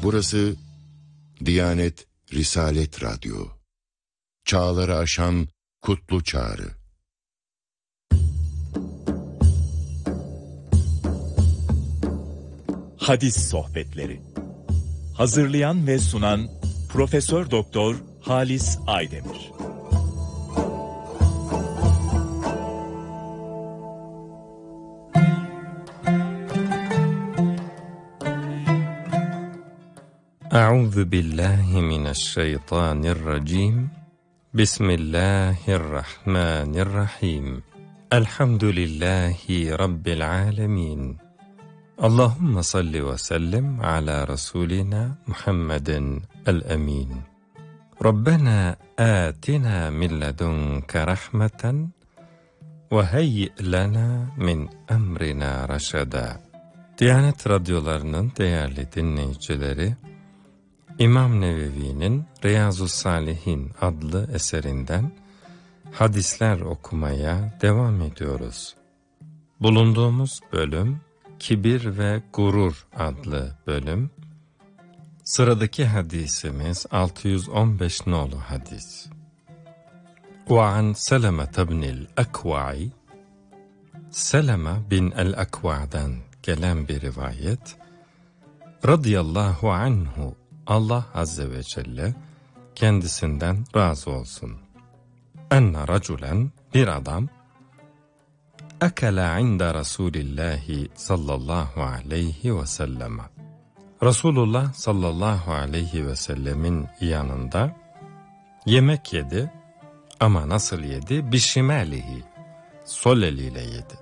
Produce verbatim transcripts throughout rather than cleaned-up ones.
Burası Diyanet Risalet Radyo. Çağları aşan kutlu çağrı. Hadis sohbetleri. Hazırlayan ve sunan Profesör Doktor Halis Aydemir. Euzu billahi mineşşeytanirracim. Bismillahirrahmanirrahim. Elhamdülillahi rabbil alamin. Allahumme salli ve sellem ala rasulina Muhammeden el-emin. Rabbena atina min ledunke rahmeten ve heyyi lana min emrina raşada. Diyanet radyolarının değerli dinleyicileri, İmam Nevevi'nin Riyazu's-Salihin adlı eserinden hadisler okumaya devam ediyoruz. Bulunduğumuz bölüm Kibir ve Gurur adlı bölüm. Sıradaki hadisimiz altı yüz on beş nolu hadis. وعن سلمة بن الأكوع Seleme bin el-Akva'dan gelen bir rivayet. Radıyallahu anhu, Allah Azze ve Celle kendisinden razı olsun. Enne raculen, bir adam, ekele inde Resulillahi sallallahu aleyhi ve sellem. Resulullah sallallahu aleyhi ve sellemin yanında yemek yedi, ama nasıl yedi? Bişimalihi, sol eliyle yedi.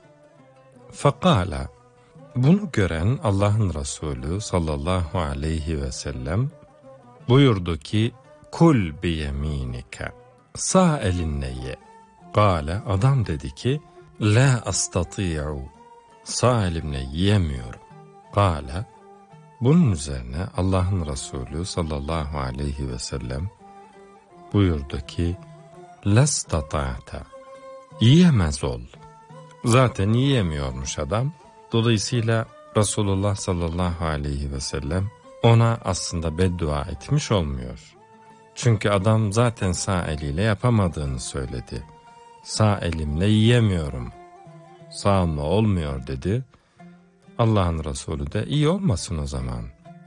Fekala, bunu gören Allah'ın Resulü sallallahu aleyhi ve sellem buyurdu ki, kul biyeminike, sağ elinle ye. Kale, adam dedi ki, la astati'u, sağ elimle yiyemiyorum. Kale, bunun üzerine Allah'ın Resulü sallallahu aleyhi ve sellem buyurdu ki, lestata'ta, yiyemez ol. Zaten yiyemiyormuş adam. Dolayısıyla Resulullah sallallahu aleyhi ve sellem ona aslında beddua etmiş olmuyor. Çünkü adam zaten sağ eliyle yapamadığını söyledi. Sağ elimle yiyemiyorum, sağımla olmuyor dedi. Allah'ın Resulü de iyi olmasın o zaman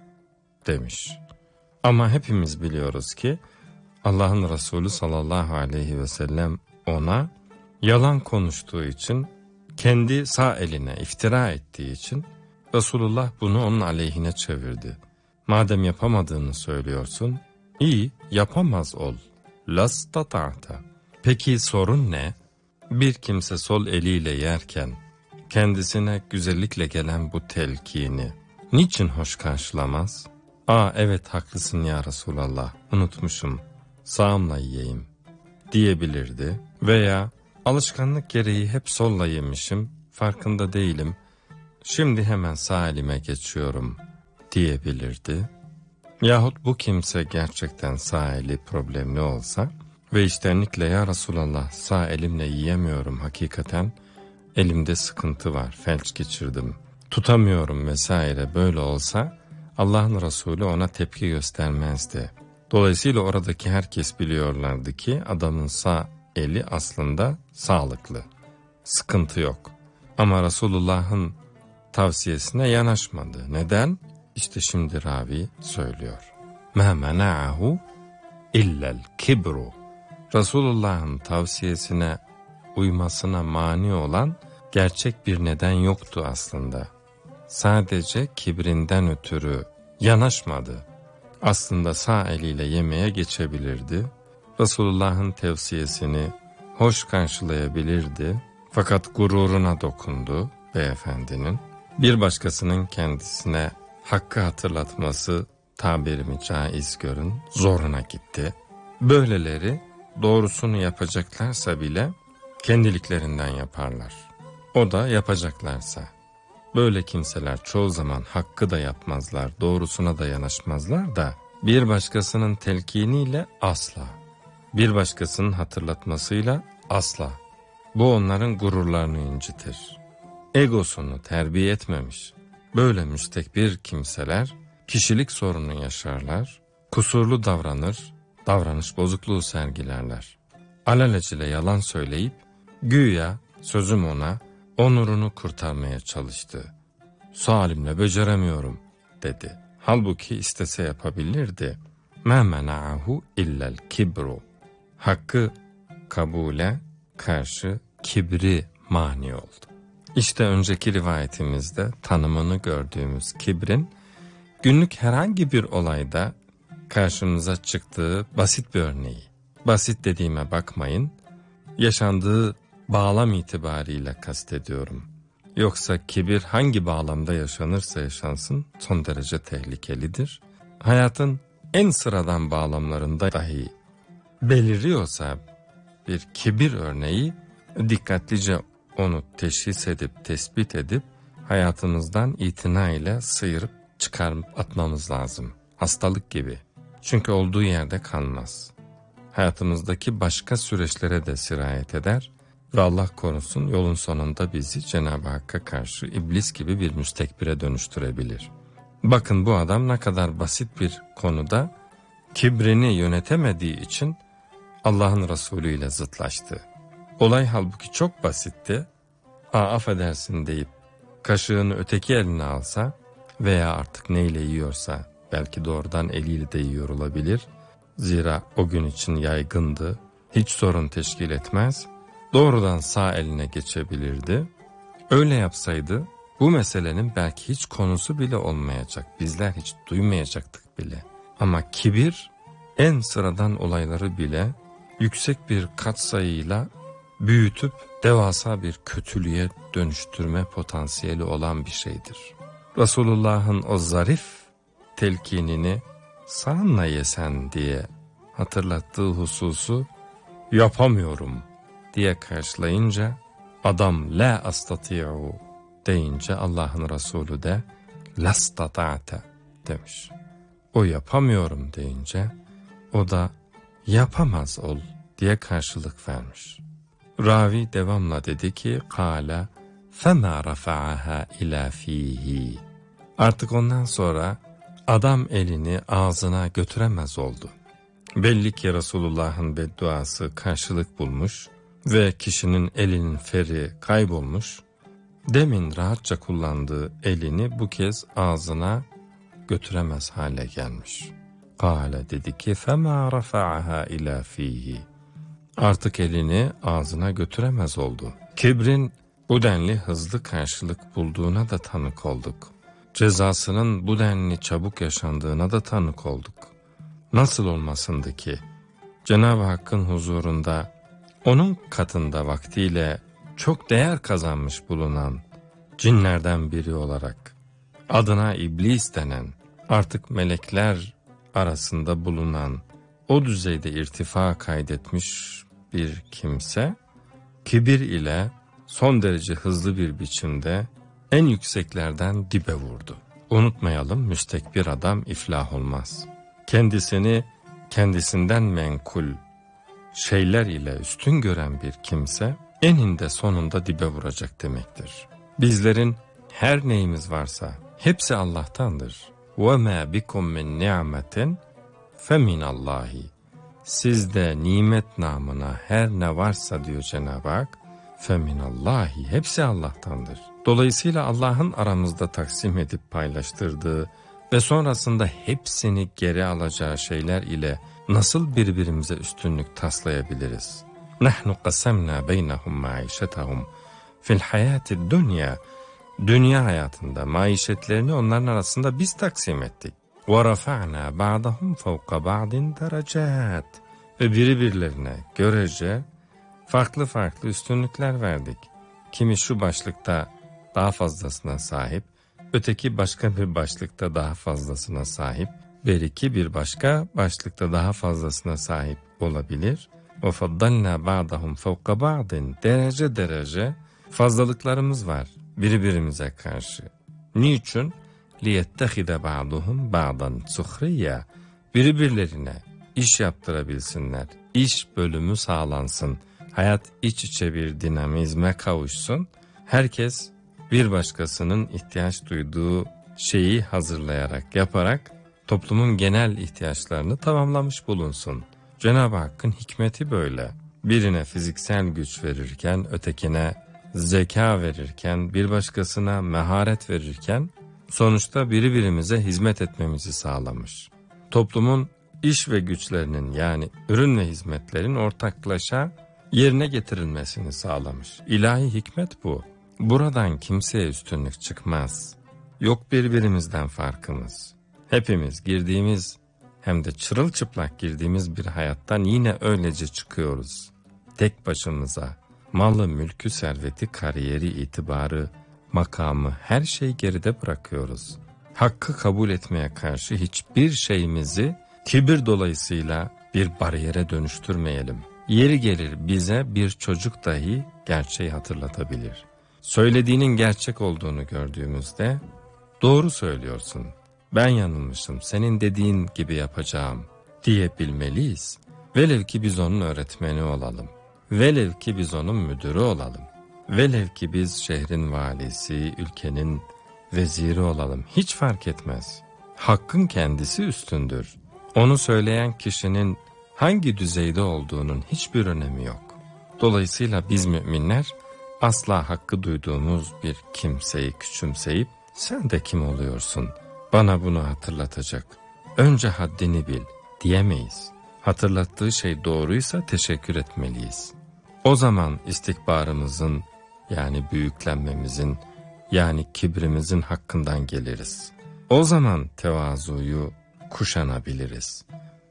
demiş. Ama hepimiz biliyoruz ki Allah'ın Resulü sallallahu aleyhi ve sellem ona yalan konuştuğu için, kendi sağ eline iftira ettiği için Resulullah bunu onun aleyhine çevirdi. Madem yapamadığını söylüyorsun, iyi, yapamaz ol. Lastata'ta. Peki sorun ne? Bir kimse sol eliyle yerken kendisine güzellikle gelen bu telkini niçin hoş karşılamaz? Aa evet, haklısın ya Resulallah, unutmuşum, sağımla yiyeyim diyebilirdi. Veya alışkanlık gereği hep solla yemişim, farkında değilim, şimdi hemen sağ elime geçiyorum diyebilirdi. Yahut bu kimse gerçekten sağ eli problemli olsa ve içtenlikle ya Resulallah sağ elimle yiyemiyorum, hakikaten elimde sıkıntı var, felç geçirdim, tutamıyorum vesaire, böyle olsa Allah'ın Resulü ona tepki göstermezdi. Dolayısıyla oradaki herkes biliyorlardı ki adamın sağ eli aslında sağlıklı, sıkıntı yok. Ama Resulullah'ın tavsiyesine yanaşmadı. Neden? İşte şimdi ravi söylüyor. مَا مَنَعَهُ اِلَّا الْكِبْرُ. Resulullah'ın tavsiyesine uymasına mani olan gerçek bir neden yoktu aslında. Sadece kibrinden ötürü yanaşmadı. Aslında sağ eliyle yemeğe geçebilirdi. Resulullah'ın tavsiyesini hoş karşılayabilirdi. Fakat gururuna dokundu beyefendinin. Bir başkasının kendisine hakkı hatırlatması, tabirimi caiz görün, zoruna gitti. Böyleleri doğrusunu yapacaklarsa bile kendiliklerinden yaparlar. O da yapacaklarsa. Böyle kimseler çoğu zaman hakkı da yapmazlar, doğrusuna da yanaşmazlar da bir başkasının telkiniyle asla, bir başkasının hatırlatmasıyla asla. Bu onların gururlarını incitir. Egosunu terbiye etmemiş. Böyle müstekbir kimseler kişilik sorunu yaşarlar, kusurlu davranır, davranış bozukluğu sergilerler. Alelacele yalan söyleyip, güya sözüm ona onurunu kurtarmaya çalıştı. Salimle beceremiyorum dedi. Halbuki istese yapabilirdi. مَا مَنَعَهُ اِلَّا الْكِبْرُ Hakkı kabule karşı kibri mani oldu. İşte önceki rivayetimizde tanımını gördüğümüz kibrin, günlük herhangi bir olayda karşımıza çıktığı basit bir örneği. Basit dediğime bakmayın, yaşandığı bağlam itibariyle kastediyorum. Yoksa kibir hangi bağlamda yaşanırsa yaşansın son derece tehlikelidir. Hayatın en sıradan bağlamlarında dahi beliriyorsa bir kibir örneği, dikkatlice onu teşhis edip, tespit edip, hayatımızdan itina ile sıyırıp çıkarıp atmamız lazım. Hastalık gibi. Çünkü olduğu yerde kalmaz. Hayatımızdaki başka süreçlere de sirayet eder ve Allah korusun yolun sonunda bizi Cenab-ı Hakk'a karşı iblis gibi bir müstekbire dönüştürebilir. Bakın bu adam ne kadar basit bir konuda kibrini yönetemediği için Allah'ın Resulü ile zıtlaştı. Olay halbuki çok basitti. Aa, affedersin deyip kaşığını öteki eline alsa veya artık neyle yiyorsa, belki doğrudan eliyle de yiyor olabilir. Zira o gün için yaygındı. Hiç sorun teşkil etmez. Doğrudan sağ eline geçebilirdi. Öyle yapsaydı bu meselenin belki hiç konusu bile olmayacak. Bizler hiç duymayacaktık bile. Ama kibir en sıradan olayları bile yüksek bir katsayıyla büyütüp devasa bir kötülüğe dönüştürme potansiyeli olan bir şeydir. Resulullah'ın o zarif telkinini "Sağınla yesen" diye hatırlattığı hususu "yapamıyorum" diye karşılayınca, adam "la astati'u" deyince Allah'ın Resulü de "lastata'te" demiş. O "yapamıyorum" deyince o da "yapamaz ol" diye karşılık vermiş. Ravi devamla dedi ki "Kâle فَمَا رَفَعَهَا اِلَى ف۪يهِ" Artık ondan sonra adam elini ağzına götüremez oldu. Belli ki Resulullah'ın bedduası karşılık bulmuş ve kişinin elinin feri kaybolmuş. Demin rahatça kullandığı elini bu kez ağzına götüremez hale gelmiş. Kâle dedi ki فَمَا رَفَعَهَا اِلَى ف۪يهِ Artık elini ağzına götüremez oldu. Kibrin bu denli hızlı karşılık bulduğuna da tanık olduk. Cezasının bu denli çabuk yaşandığına da tanık olduk. Nasıl olmasındı ki? Cenab-ı Hakk'ın huzurunda, onun katında vaktiyle çok değer kazanmış bulunan cinlerden biri olarak, adına iblis denen, artık melekler arasında bulunan, o düzeyde irtifa kaydetmiş bir kimse, kibir ile son derece hızlı bir biçimde en yükseklerden dibe vurdu. Unutmayalım, müstekbir adam iflah olmaz. Kendisini kendisinden menkul şeyler ile üstün gören bir kimse, eninde sonunda dibe vuracak demektir. Bizlerin her neyimiz varsa hepsi Allah'tandır. وَمَا بِكُمْ مِنْ نِعْمَةٍ فَمِنَ اللّٰهِ Sizde nimet namına her ne varsa diyor Cenab-ı Hak, feminallahi hepsi Allah'tandır. Dolayısıyla Allah'ın aramızda taksim edip paylaştırdığı ve sonrasında hepsini geri alacağı şeyler ile nasıl birbirimize üstünlük taslayabiliriz? Nahnu qasamna beynehum maişetahum fil hayatid dunya. Dünya hayatında maişetlerini onların arasında biz taksim ettik. وَرَفَعْنَا بَعْضَهُمْ فَوْقَ بَعْضٍ دَرَجَاتٍ Ve birbirlerine görece farklı farklı üstünlükler verdik. Kimi şu başlıkta daha fazlasına sahip, öteki başka bir başlıkta daha fazlasına sahip, beriki bir başka başlıkta daha fazlasına sahip olabilir. وَفَضَّلْنَا بَعْضَهُمْ فَوْقَ بَعْضٍ Derece derece fazlalıklarımız var birbirimize karşı. Niçin? لِيَتَّخِذَ بَعْضُهُمْ بَعْضًا سُخْرِيَّ Birbirlerine iş yaptırabilsinler, iş bölümü sağlansın, hayat iç içe bir dinamizme kavuşsun, herkes bir başkasının ihtiyaç duyduğu şeyi hazırlayarak, yaparak toplumun genel ihtiyaçlarını tamamlamış bulunsun. Cenab-ı Hakk'ın hikmeti böyle. Birine fiziksel güç verirken, ötekine zeka verirken, bir başkasına meharet verirken, sonuçta biri birimize hizmet etmemizi sağlamış. Toplumun iş ve güçlerinin, yani ürün ve hizmetlerin ortaklaşa yerine getirilmesini sağlamış. İlahi hikmet bu. Buradan kimseye üstünlük çıkmaz. Yok birbirimizden farkımız. Hepimiz girdiğimiz, hem de çırılçıplak girdiğimiz bir hayattan yine öylece çıkıyoruz. Tek başımıza malı, mülkü, serveti, kariyeri, itibarı, makamı, her şeyi geride bırakıyoruz. Hakkı kabul etmeye karşı hiçbir şeyimizi kibir dolayısıyla bir bariyere dönüştürmeyelim. Yeri gelir bize bir çocuk dahi gerçeği hatırlatabilir. Söylediğinin gerçek olduğunu gördüğümüzde, doğru söylüyorsun, ben yanılmışım, senin dediğin gibi yapacağım diyebilmeliyiz. Velev ki biz onun öğretmeni olalım. Velev ki biz onun müdürü olalım. Velev ki biz şehrin valisi, ülkenin veziri olalım. Hiç fark etmez. Hakkın kendisi üstündür. Onu söyleyen kişinin hangi düzeyde olduğunun hiçbir önemi yok. Dolayısıyla biz müminler asla hakkı duyduğumuz bir kimseyi küçümseyip sen de kim oluyorsun, bana bunu hatırlatacak, önce haddini bil diyemeyiz. Hatırlattığı şey doğruysa teşekkür etmeliyiz. O zaman istikbarımızın, yani büyüklenmemizin, yani kibrimizin hakkından geliriz. O zaman tevazuyu kuşanabiliriz.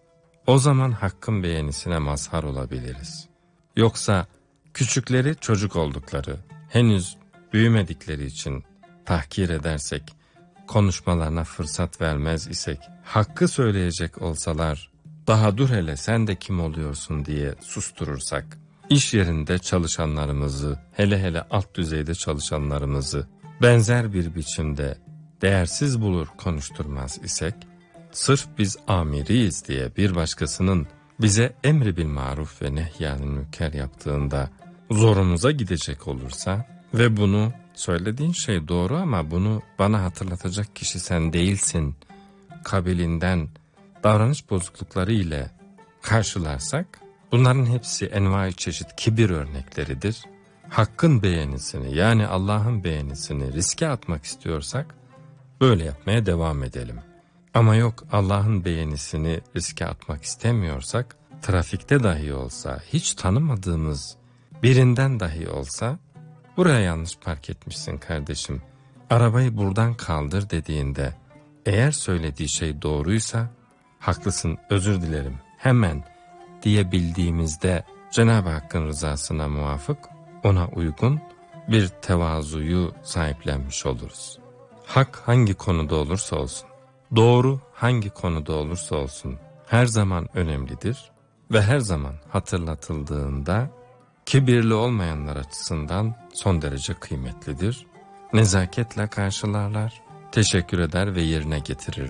O zaman hakkın beğenisine mazhar olabiliriz. Yoksa küçükleri çocuk oldukları, henüz büyümedikleri için tahkir edersek, konuşmalarına fırsat vermez isek, hakkı söyleyecek olsalar, daha dur hele sen de kim oluyorsun diye susturursak, iş yerinde çalışanlarımızı, hele hele alt düzeyde çalışanlarımızı benzer bir biçimde değersiz bulur konuşturmaz isek, sırf biz amiriyiz diye bir başkasının bize emri bil maruf ve nehyanil münker yaptığında zorumuza gidecek olursa ve bunu söylediğin şey doğru ama bunu bana hatırlatacak kişi sen değilsin kabilinden davranış bozuklukları ile karşılarsak, bunların hepsi envai çeşit kibir örnekleridir. Hakkın beğenisini, yani Allah'ın beğenisini riske atmak istiyorsak böyle yapmaya devam edelim. Ama yok, Allah'ın beğenisini riske atmak istemiyorsak, trafikte dahi olsa, hiç tanımadığımız birinden dahi olsa, buraya yanlış park etmişsin kardeşim, arabayı buradan kaldır dediğinde, eğer söylediği şey doğruysa, haklısın, özür dilerim, hemen diyebildiğimizde Cenab-ı Hakk'ın rızasına muvafık, ona uygun bir tevazuyu sahiplenmiş oluruz. Hak hangi konuda olursa olsun, doğru hangi konuda olursa olsun her zaman önemlidir ve her zaman hatırlatıldığında kibirli olmayanlar açısından son derece kıymetlidir. Nezaketle karşılarlar, teşekkür eder ve yerine getirirler.